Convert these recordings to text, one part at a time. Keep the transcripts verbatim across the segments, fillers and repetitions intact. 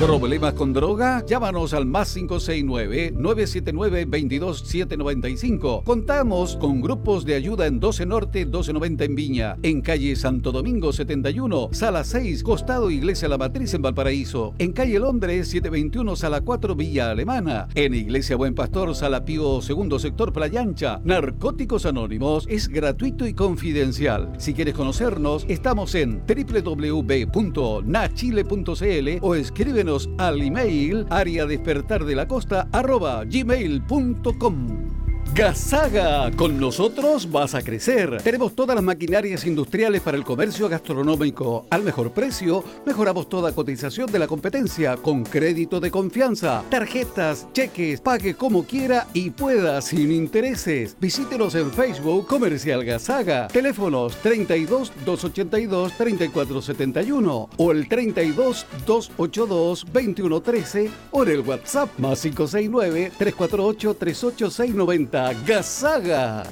¿Problemas con droga? Llámanos al más cinco seis nueve, nueve siete nueve, dos dos siete nueve cinco. Contamos con grupos de ayuda en doce Norte, doce noventa en Viña, en calle Santo Domingo setenta y uno, sala seis, costado Iglesia La Matriz en Valparaíso, en calle Londres setecientos veintiuno, sala cuatro, Villa Alemana, en Iglesia Buen Pastor, sala Pío segundo, sector Playa Ancha. Narcóticos Anónimos es gratuito y confidencial. Si quieres conocernos, estamos en doble u doble u doble u punto na chile punto c l o escríbenos al email área despertar de la costa arroba gmail punto com. Gasaga, con nosotros vas a crecer. Tenemos todas las maquinarias industriales para el comercio gastronómico al mejor precio. Mejoramos toda cotización de la competencia con crédito de confianza, tarjetas, cheques, pague como quiera y pueda sin intereses. Visítenos en Facebook Comercial Gasaga. Teléfonos treinta y dos, doscientos ochenta y dos, treinta y cuatro setenta y uno o el treinta y dos, doscientos ochenta y dos, veintiuno trece o en el WhatsApp más cinco seis nueve, tres cuatro ocho, tres ocho seis nueve cero. Gasaga.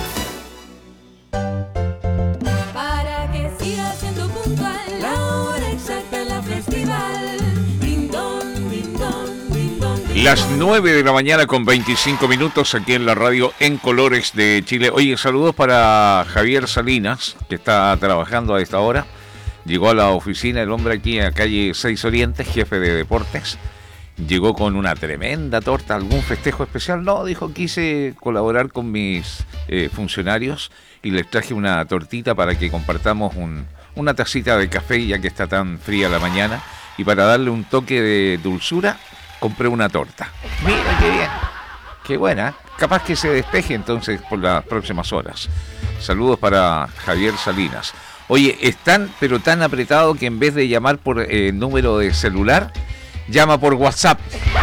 Para que siga siendo puntual, la hora exacta, la festival. Din don, din don, din don, din Las nueve de la mañana con veinticinco minutos aquí en la radio En Colores de Chile. Oye, saludos para Javier Salinas, que está trabajando a esta hora. Llegó a la oficina el hombre aquí a calle seis Oriente, jefe de deportes. Llegó con una tremenda torta, ¿algún festejo especial? No, dijo, quise colaborar con mis eh, funcionarios y les traje una tortita para que compartamos un, una tacita de café, ya que está tan fría la mañana, y para darle un toque de dulzura, compré una torta. Mira qué bien, qué buena, capaz que se despeje entonces por las próximas horas. Saludos para Javier Salinas. Oye, están pero tan apretado que en vez de llamar por eh, número de celular, llama por WhatsApp.